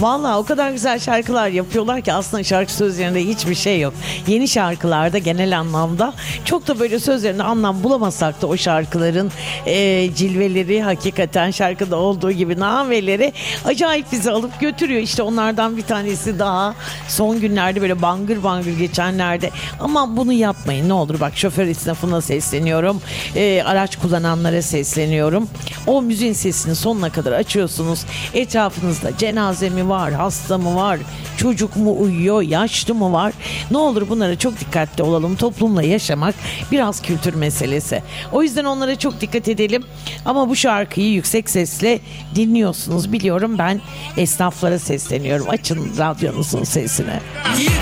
Vallahi o kadar güzel şarkılar yapıyorlar ki aslında şarkı sözlerinde hiçbir şey yok. Yeni şarkılarda genel anlamda çok da böyle sözlerinde anlam bulamasak da o şarkıların cilveleri hakikaten şarkıda olduğu gibi nameleri acayip bizi alıp götürüyor. İşte onlardan bir tanesi daha son günlerde böyle bangır bangır geçenlerde. Ama bunu yapmayın ne olur, bak şoför esnafına sesleniyorum. Araç kullananlara sesleniyorum. O müziğin sesini sonuna kadar açıyorsunuz. Etrafınızda cenaze mi var, hasta mı var, çocuk mu uyuyor, yaşlı mı var? Ne olur bunlara çok dikkatli olalım. Toplumla yaşamak biraz kültür meselesi. O yüzden onlara çok dikkat edelim. Ama bu şarkıyı yüksek sesle dinliyorsunuz. Biliyorum, ben esnaflara sesleniyorum. Açın radyonuzun sesini.